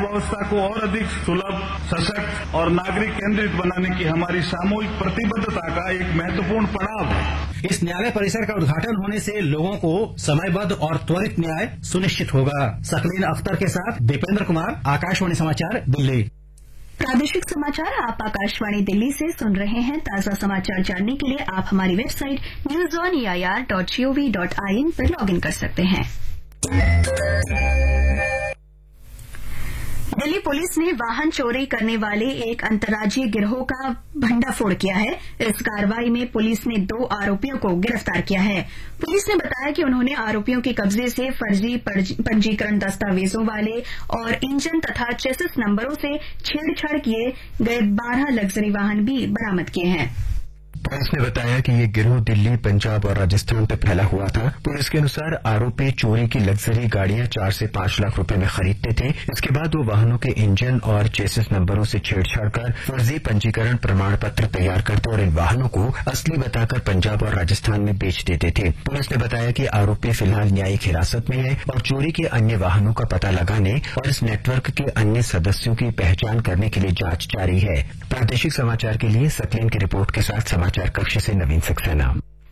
व्यवस्था को और अधिक सुलभ, सशक्त और नागरिक केंद्रित बनाने की हमारी सामूहिक प्रतिबद्धता का एक महत्वपूर्ण पड़ाव है। इस न्यायालय परिसर का उद्घाटन होने से लोगों को समयबद्ध और त्वरित न्याय सुनिश्चित होगा। सकलीन अख्तर के साथ दीपेंद्र कुमार, आकाशवाणी समाचार, दिल्ली। प्रादेशिक समाचार आप आकाशवाणी दिल्ली से सुन रहे हैं। ताजा समाचार जानने के लिए आप हमारी वेबसाइट newsoneir.gov.in पर लॉगिन कर सकते हैं। दिल्ली पुलिस ने वाहन चोरी करने वाले एक अंतर्राज्यीय गिरोह का भंडाफोड़ किया है। इस कार्रवाई में पुलिस ने 2 आरोपियों को गिरफ्तार किया है। पुलिस ने बताया कि उन्होंने आरोपियों के कब्जे से फर्जी पंजीकरण दस्तावेजों वाले और इंजन तथा चेसिस नंबरों से छेड़छाड़ किए गए 12 लग्जरी वाहन भी बरामद किए हैं। पुलिस ने बताया कि ये गिरोह दिल्ली, पंजाब और राजस्थान पे फैला हुआ था। पुलिस के अनुसार आरोपी चोरी की लग्जरी गाड़ियां 4 से 5 लाख रुपए में खरीदते थे। इसके बाद वो वाहनों के इंजन और चेसिस नंबरों से छेड़छाड़ कर फर्जी पंजीकरण प्रमाण पत्र तैयार करते और इन वाहनों को असली बताकर पंजाब और राजस्थान में बेच देते थे। पुलिस ने बताया कि आरोपी फिलहाल न्यायिक हिरासत में है और चोरी के अन्य वाहनों का पता लगाने और इस नेटवर्क के अन्य सदस्यों की पहचान करने के लिए जांच जारी है। प्रादेशिक समाचार के लिए सकलीन की रिपोर्ट के साथ समाचार कक्ष से नवीन सक्सेना।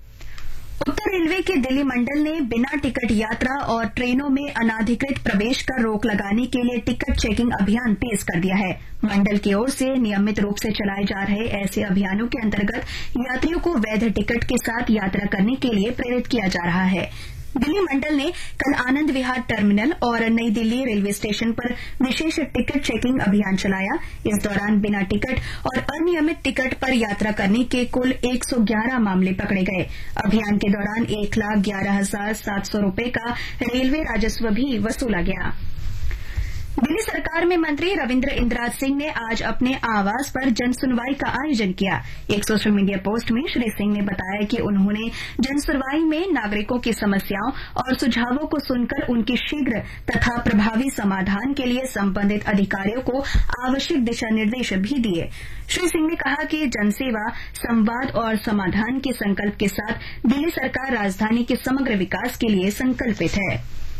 उत्तर रेलवे के दिल्ली मंडल ने बिना टिकट यात्रा और ट्रेनों में अनाधिकृत प्रवेश पर रोक लगाने के लिए टिकट चेकिंग अभियान तेज कर दिया है। मंडल की ओर से नियमित रूप से चलाए जा रहे ऐसे अभियानों के अंतर्गत यात्रियों को वैध टिकट के साथ यात्रा करने के लिए प्रेरित किया जा रहा है। दिल्ली मंडल ने कल आनंद विहार टर्मिनल और नई दिल्ली रेलवे स्टेशन पर विशेष टिकट चेकिंग अभियान चलाया। इस दौरान बिना टिकट और अनियमित टिकट पर यात्रा करने के कुल 111 मामले पकड़े गए। अभियान के दौरान 1,11,700 रूपये का रेलवे राजस्व भी वसूला गया। दिल्ली सरकार में मंत्री रविन्द्र इंद्राज सिंह ने आज अपने आवास पर जनसुनवाई का आयोजन किया। एक सोशल मीडिया पोस्ट में श्री सिंह ने बताया कि उन्होंने जनसुनवाई में नागरिकों की समस्याओं और सुझावों को सुनकर उनके शीघ्र तथा प्रभावी समाधान के लिए संबंधित अधिकारियों को आवश्यक दिशा निर्देश भी दिए। श्री सिंह ने कहा कि जनसेवा, संवाद और समाधान के संकल्प के साथ दिल्ली सरकार राजधानी के समग्र विकास के लिए संकल्पित है।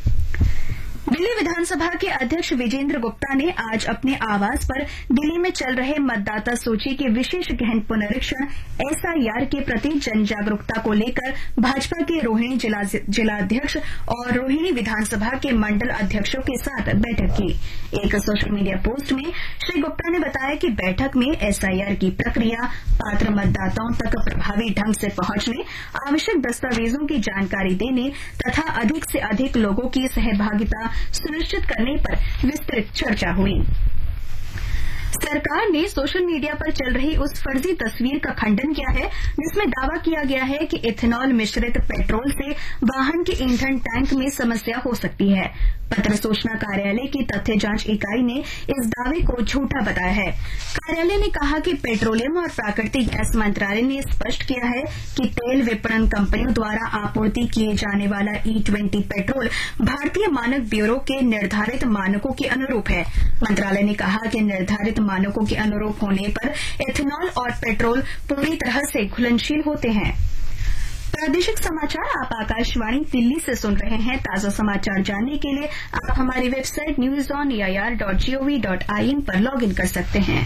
दिल्ली विधानसभा के अध्यक्ष विजेंद्र गुप्ता ने आज अपने आवास पर दिल्ली में चल रहे मतदाता सूची के विशेष गहन पुनरीक्षण SIR के प्रति जन जागरूकता को लेकर भाजपा के रोहिणी जिलाध्यक्ष और रोहिणी विधानसभा के मंडल अध्यक्षों के साथ बैठक की। एक सोशल मीडिया पोस्ट में श्री गुप्ता ने बताया कि बैठक में SIR की प्रक्रिया, पात्र मतदाताओं तक प्रभावी ढंग से पहुंचने, आवश्यक दस्तावेजों की जानकारी देने तथा अधिक से अधिक लोगों की सहभागिता सुनिश्चित करने पर विस्तृत चर्चा हुई। सरकार ने सोशल मीडिया पर चल रही उस फर्जी तस्वीर का खंडन किया है जिसमें दावा किया गया है कि इथेनॉल मिश्रित पेट्रोल से वाहन के ईंधन टैंक में समस्या हो सकती है। पत्र सूचना कार्यालय की तथ्य जांच इकाई ने इस दावे को झूठा बताया है। कार्यालय ने कहा कि पेट्रोलियम और प्राकृतिक गैस मंत्रालय ने स्पष्ट किया है कि तेल विपणन कंपनियों द्वारा आपूर्ति किए जाने वाला E20 पेट्रोल भारतीय मानक ब्यूरो के निर्धारित मानकों के अनुरूप है। मंत्रालय ने कहा कि निर्धारित मानकों के अनुरूप होने पर इथेनॉल और पेट्रोल पूरी तरह से घुलनशील होते हैं। प्रादेशिक समाचार आप आकाशवाणी दिल्ली से सुन रहे हैं। ताजा समाचार जानने के लिए आप हमारी वेबसाइट newsoneir.gov.in पर लॉगिन कर सकते हैं।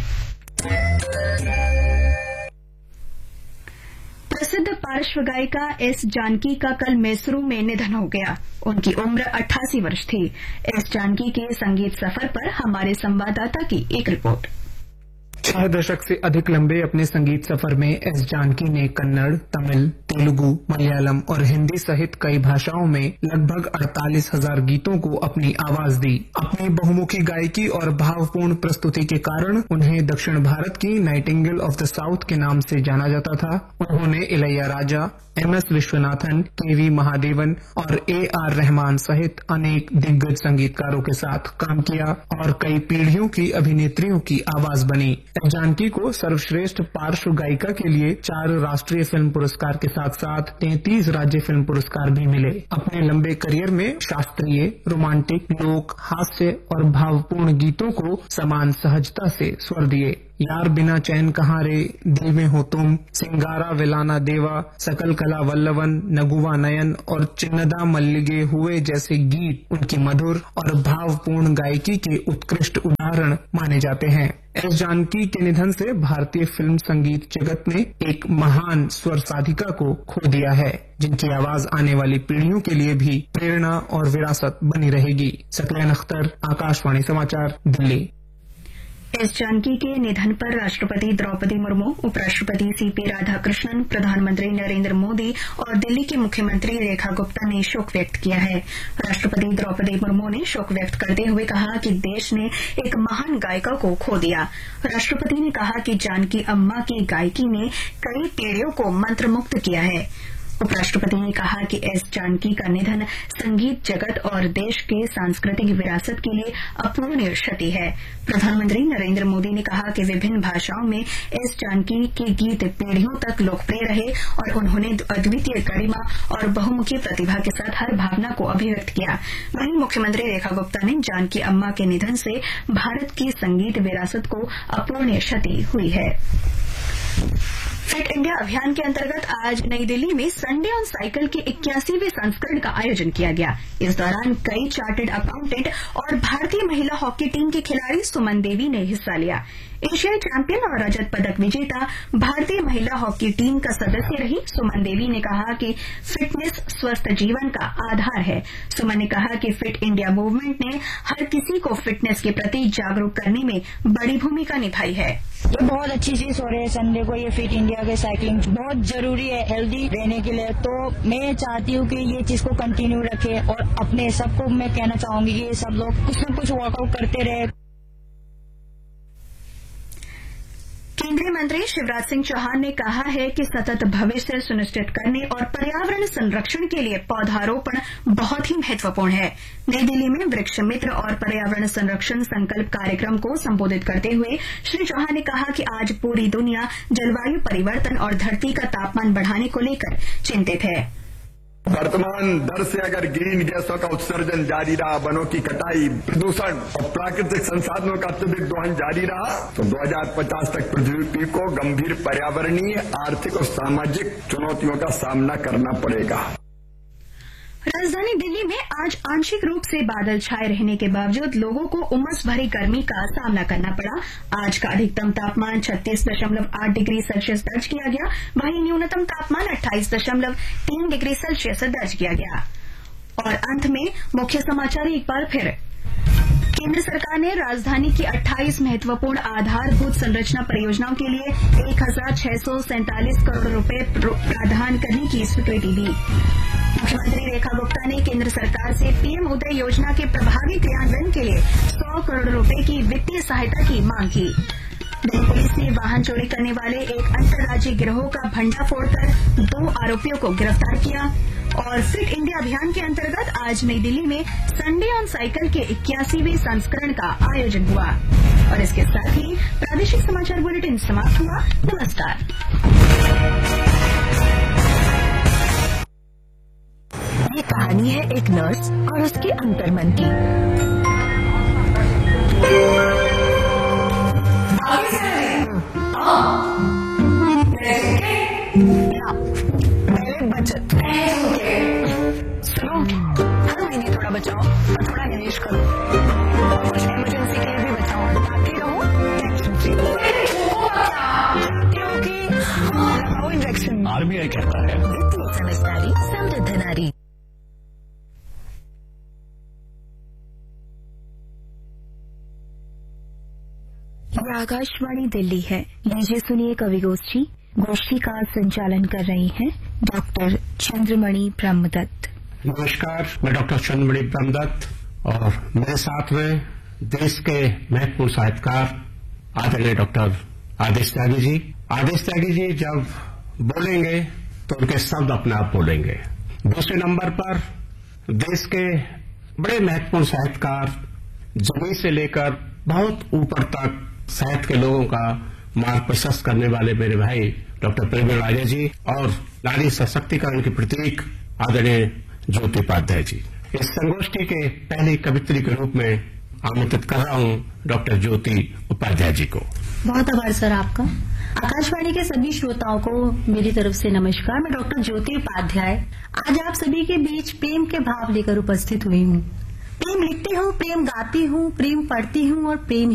प्रसिद्ध पार्श्व गायिका S जानकी का कल मैसूरू में निधन हो गया। उनकी उम्र 88 वर्ष थी। S जानकी के संगीत सफर पर हमारे संवाददाता की एक रिपोर्ट। 6 दशक से अधिक लंबे अपने संगीत सफर में एस जानकी ने कन्नड़, तमिल, तेलुगु, मलयालम और हिंदी सहित कई भाषाओं में लगभग 48,000 गीतों को अपनी आवाज दी। अपनी बहुमुखी गायकी और भावपूर्ण प्रस्तुति के कारण उन्हें दक्षिण भारत की नाइटिंगेल ऑफ द साउथ के नाम से जाना जाता था। उन्होंने इलैयाराजा, MS विश्वनाथन, KV महादेवन और AR रहमान सहित अनेक दिग्गज संगीतकारों के साथ काम किया और कई पीढ़ियों की अभिनेत्रियों की आवाज बनी। एस जानकी को सर्वश्रेष्ठ पार्श्व गायिका के लिए 4 राष्ट्रीय फिल्म पुरस्कार के साथ साथ 33 राज्य फिल्म पुरस्कार भी मिले। अपने लंबे करियर में शास्त्रीय, रोमांटिक, लोक, हास्य और भावपूर्ण गीतों को समान सहजता से स्वर दिए। यार बिना चैन कहाँ रे, दिल में हो तुम, सिंगारा विलाना देवा, सकल कला वल्लवन, नगुवा नयन और चिन्नदा मल्लिगे हुए जैसे गीत उनकी मधुर और भावपूर्ण गायकी के उत्कृष्ट उदाहरण माने जाते हैं। एस जानकी के निधन से भारतीय फिल्म संगीत जगत ने एक महान स्वर साधिका को खो दिया है, जिनकी आवाज आने वाली पीढ़ियों के लिए भी प्रेरणा और विरासत बनी रहेगी। सकलैन अख्तर, आकाशवाणी समाचार, दिल्ली। एस जानकी के निधन पर राष्ट्रपति द्रौपदी मुर्मू, उपराष्ट्रपति सीपी राधाकृष्णन, प्रधानमंत्री नरेंद्र मोदी और दिल्ली की मुख्यमंत्री रेखा गुप्ता ने शोक व्यक्त किया है। राष्ट्रपति द्रौपदी मुर्मू ने शोक व्यक्त करते हुए कहा कि देश ने एक महान गायिका को खो दिया। राष्ट्रपति ने कहा कि जानकी अम्मा की गायकी ने कई पीढ़ियों को मंत्रमुग्ध किया है। उपराष्ट्रपति ने कहा कि एस जानकी का निधन संगीत जगत और देश के सांस्कृतिक विरासत के लिए अपूरणीय क्षति है। प्रधानमंत्री नरेंद्र मोदी ने कहा कि विभिन्न भाषाओं में एस जानकी के गीत पीढ़ियों तक लोकप्रिय रहे और उन्होंने अद्वितीय गरिमा और बहुमुखी प्रतिभा के साथ हर भावना को अभिव्यक्त किया। वहीं मुख्यमंत्री रेखा गुप्ता ने जानकी अम्मा के निधन से भारत की संगीत विरासत को अपूरणीय क्षति हुई है। फिट इंडिया अभियान के अंतर्गत आज नई दिल्ली में संडे ऑन साइकिल के 81वें संस्करण का आयोजन किया गया। इस दौरान कई चार्टर्ड अकाउंटेंट और भारतीय महिला हॉकी टीम की खिलाड़ी सुमन देवी ने हिस्सा लिया। एशियाई चैंपियन और रजत पदक विजेता भारतीय महिला हॉकी टीम का सदस्य रही सुमन देवी ने कहा कि फिटनेस स्वस्थ जीवन का आधार है। सुमन ने कहा कि फिट इंडिया मूवमेंट ने हर किसी को फिटनेस के प्रति जागरूक करने में बड़ी भूमिका निभाई है। ये बहुत अच्छी चीज हो रही है संडे को, ये फिट इंडिया के साइकिलिंग बहुत जरूरी है हेल्दी रहने के लिए। तो मैं चाहती हूँ कि ये चीज को कंटिन्यू रखे और अपने सबको मैं कहना चाहूंगी कि ये सब लोग कुछ न कुछ वर्कआउट करते रहे। केंद्रीय मंत्री शिवराज सिंह चौहान ने कहा है कि सतत भविष्य सुनिश्चित करने और पर्यावरण संरक्षण के लिए पौधारोपण बहुत ही महत्वपूर्ण है। नई दिल्ली में वृक्ष मित्र और पर्यावरण संरक्षण संकल्प कार्यक्रम को संबोधित करते हुए श्री चौहान ने कहा कि आज पूरी दुनिया जलवायु परिवर्तन और धरती का तापमान बढ़ाने को लेकर चिंतित है। वर्तमान दर से अगर ग्रीन गैसों का उत्सर्जन जारी रहा, वनों की कटाई, प्रदूषण और प्राकृतिक संसाधनों का अत्यधिक दोहन जारी रहा तो 2050 तक पृथ्वी को गंभीर पर्यावरणीय, आर्थिक और सामाजिक चुनौतियों का सामना करना पड़ेगा। राजधानी दिल्ली में आज आंशिक रूप से बादल छाए रहने के बावजूद लोगों को उमस भरी गर्मी का सामना करना पड़ा। आज का अधिकतम तापमान 36.8 डिग्री सेल्सियस दर्ज किया गया, वहीं न्यूनतम तापमान 28.3 डिग्री सेल्सियस दर्ज किया गया। और अंत में मुख्य समाचार एक बार फिर। केंद्र सरकार ने राजधानी की 28 महत्वपूर्ण आधारभूत संरचना परियोजनाओं के लिए 1647 करोड़ रुपए प्रावधान करने की स्वीकृति दी। मुख्यमंत्री रेखा गुप्ता ने केंद्र सरकार से पीएम उदय योजना के प्रभावी क्रियान्वयन के लिए 100 करोड़ रुपए की वित्तीय सहायता की मांग की। दिल्ली पुलिस ने वाहन चोरी करने वाले एक अंतर्राज्यीय गिरोह का भंडाफोड़ कर 2 आरोपियों को गिरफ्तार किया। और फिट इंडिया अभियान के अंतर्गत आज नई दिल्ली में संडे ऑन साइकिल के 81वें संस्करण का आयोजन हुआ। और इसके साथ ही प्रादेशिक समाचार बुलेटिन समाप्त हुआ। नमस्कार। ये कहानी है एक नर्स और उसके अंतर्मन की। पहले बचत, सुनो, हर महीने थोड़ा बचाओ और थोड़ा निवेश करो और कुछ इमरजेंसी के लिए भी बचाओ ताकि रहो टेंशन फ्री। क्योंकि लगाओ इंजेक्शन। आरबीआई कहता है वित्तीय समझदारी समृद्ध नारी। आकाशवाणी दिल्ली है। लीजिए सुनिए कवि गोष्ठी। गोष्ठी का संचालन कर रही हैं डॉक्टर चंद्रमणि ब्रह्मदत्त। नमस्कार, मैं डॉक्टर चंद्रमणि ब्रह्मदत्त और मेरे साथ में देश के महत्वपूर्ण साहित्यकार आदरणीय डॉक्टर आदेश त्यागी जी। आदेश त्यागी जी जब बोलेंगे तो उनके शब्द अपने आप बोलेंगे। दूसरे नंबर पर देश के बड़े महत्वपूर्ण साहित्यकार, जमीन से लेकर बहुत ऊपर तक साहित्य के लोगों का मार्ग प्रशस्त करने वाले मेरे भाई डॉक्टर प्रवीण राजा जी और नारी सशक्तिकरण के प्रतीक आदरणीय ज्योति उपाध्याय जी। इस संगोष्ठी के पहली कवित्री के रूप में आमंत्रित कर रहा हूं डॉक्टर ज्योति उपाध्याय जी को। बहुत आभार सर आपका। आकाशवाणी के सभी श्रोताओं को मेरी तरफ से नमस्कार। मैं डॉक्टर ज्योति उपाध्याय आज आप सभी के बीच प्रेम के भाव लेकर उपस्थित हुई हूँ। प्रेम लिखती हूँ, प्रेम गाती हूँ, प्रेम पढ़ती हूँ और प्रेम